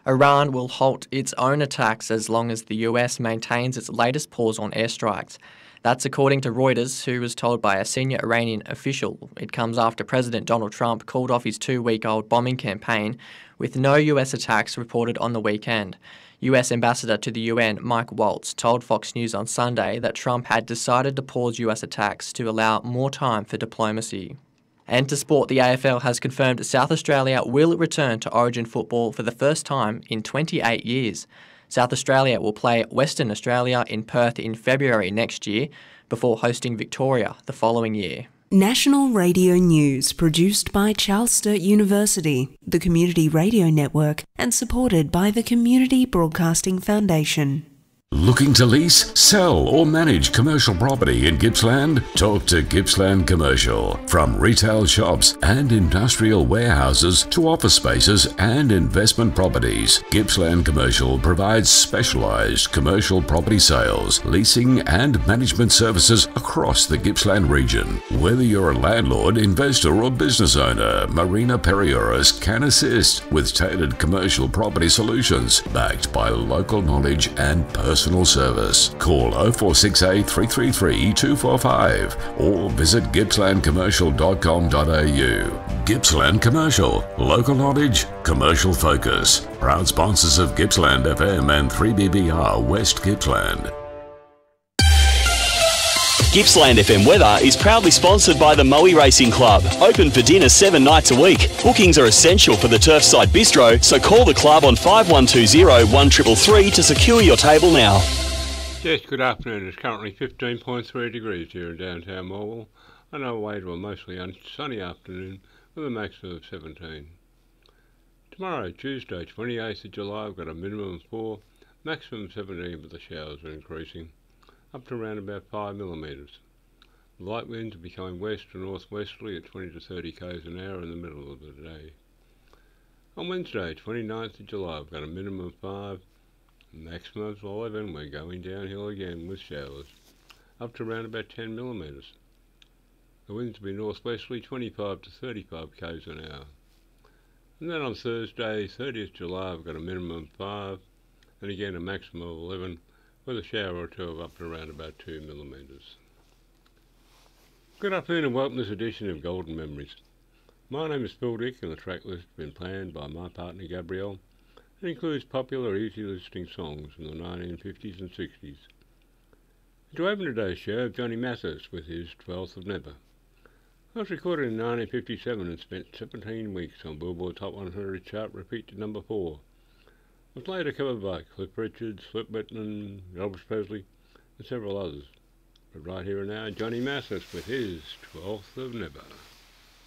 Iran will halt its own attacks as long as the US maintains its latest pause on airstrikes. That's according to Reuters, who was told by a senior Iranian official. It comes after President Donald Trump called off his 2-week-old bombing campaign, with no US attacks reported on the weekend. US Ambassador to the UN, Mike Waltz, told Fox News on Sunday that Trump had decided to pause US attacks to allow more time for diplomacy. And to sport, the AFL has confirmed South Australia will return to Origin football for the first time in 28 years. South Australia will play Western Australia in Perth in February next year before hosting Victoria the following year. National Radio News produced by Charles Sturt University, the Community Radio Network, and supported by the Community Broadcasting Foundation. Looking to lease, sell or manage commercial property in Gippsland? Talk to Gippsland Commercial. From retail shops and industrial warehouses to office spaces and investment properties, Gippsland Commercial provides specialised commercial property sales, leasing and management services across the Gippsland region. Whether you're a landlord, investor or business owner, Marina Perioris can assist with tailored commercial property solutions backed by local knowledge and personal service. Call 0468 333 245 or visit gippslandcommercial.com.au. Gippsland Commercial, local knowledge, commercial focus. Proud sponsors of Gippsland FM and 3BBR West Gippsland. Gippsland FM weather is proudly sponsored by the Moe Racing Club. Open for dinner 7 nights a week. Bookings are essential for the Turfside Bistro, so call the club on 5120 1333 to secure your table now. Yes, good afternoon. It's currently 15.3 degrees here in downtown Morwell, and our way to a mostly sunny afternoon with a maximum of 17. Tomorrow, Tuesday, 28th of July, we've got a minimum of 4, maximum 17, but the showers are increasing up to around about 5 millimetres. Light winds are becoming west and northwesterly at 20 to 30 k's an hour in the middle of the day. On Wednesday, 29th of July, we've got a minimum of 5, maximum of 11. We're going downhill again with showers up to around about 10 millimetres. The winds will be northwesterly 25 to 35 k's an hour. And then on Thursday, 30th July, we've got a minimum of 5 and again a maximum of 11. With a shower or two of up to around about 2 millimetres. Good afternoon and welcome to this edition of Golden Memories. My name is Phil Dick and the track list has been planned by my partner Gabrielle. It includes popular easy listening songs from the 1950s and 60s. To open today's show, Johnny Mathis with his 12th of Never. It was recorded in 1957 and spent 17 weeks on Billboard Top 100 chart, repeat to number 4. It was later covered by Cliff Richard, Flip Whitman, Elvis Presley, and several others. But right here and now, Johnny Mathis with his 12th of Never.